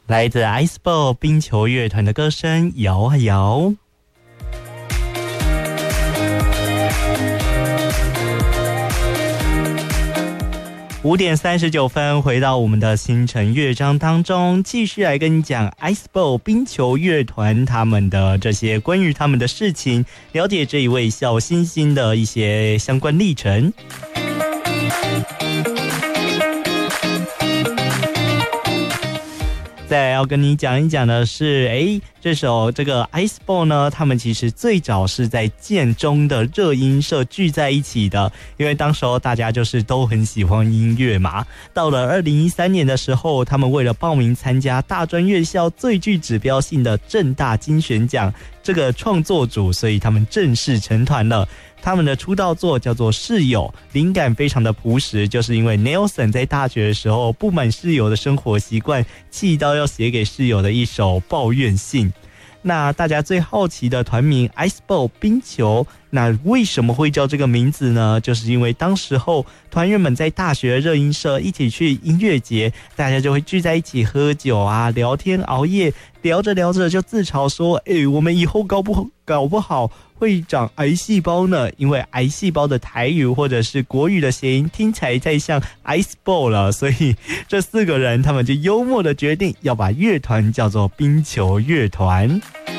来自 Iceball 冰球乐团的歌声摇啊摇。5点39分，回到我们的星辰乐章当中，继续来跟你讲 Iceball 冰球乐团他们的这些关于他们的事情，了解这一位小星星的一些相关历程。再要跟你讲一讲的是，这首这个 Iceball 呢，他们其实最早是在建中的热音社聚在一起的，因为当时候大家就是都很喜欢音乐嘛。到了2013年的时候，他们为了报名参加大专院校最具指标性的政大金选奖这个创作组，所以他们正式成团了。他们的出道作叫做室友，灵感非常的朴实，就是因为 Nelson 在大学的时候不满室友的生活习惯，气到要写给室友的一首抱怨信。那大家最好奇的团名 Iceball 冰球，那为什么会叫这个名字呢？就是因为当时候团员们在大学热音社一起去音乐节，大家就会聚在一起喝酒啊、聊天、熬夜，聊着聊着就自嘲说，我们以后搞不好会长癌细胞呢，因为癌细胞的台语或者是国语的谐音听起来太像 Iceball 了，所以这4个人他们就幽默的决定要把乐团叫做冰球乐团。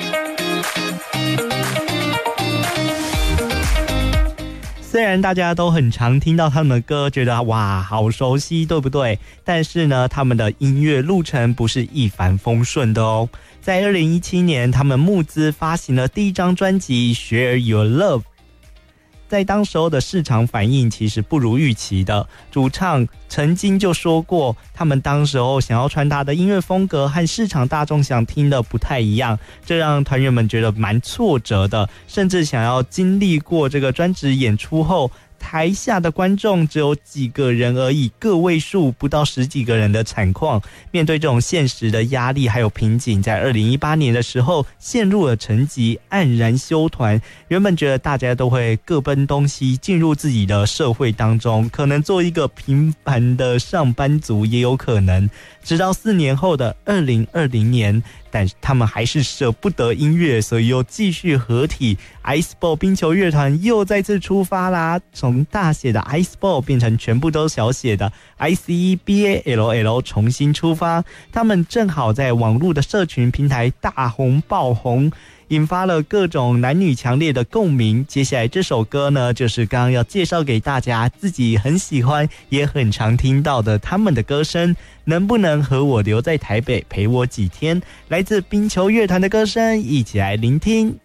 虽然大家都很常听到他们的歌，觉得哇好熟悉，对不对？但是呢，他们的音乐路程不是一帆风顺的哦。在2017年，他们募资发行了第一张专辑《Share Your Love》。在当时候的市场反应其实不如预期的，主唱曾经就说过，他们当时候想要传达的音乐风格和市场大众想听的不太一样，这让团员们觉得蛮挫折的，甚至想要经历过这个专辑演出后，台下的观众只有几个人而已，个位数不到10几个人的惨况。面对这种现实的压力还有瓶颈，在2018年的时候陷入了沉寂，黯然休团。原本觉得大家都会各奔东西，进入自己的社会当中，可能做一个平凡的上班族也有可能。直到4年后的2020年，但他们还是舍不得音乐，所以又继续合体， Iceball 冰球乐团又再次出发啦，从大写的 Iceball 变成全部都小写的 ICEBALL 重新出发。他们正好在网络的社群平台大红爆红，引发了各种男女强烈的共鸣。接下来这首歌呢，就是刚刚要介绍给大家，自己很喜欢也很常听到的他们的歌声，能不能和我留在台北陪我几天，来自冰球乐团的歌声，一起来聆听。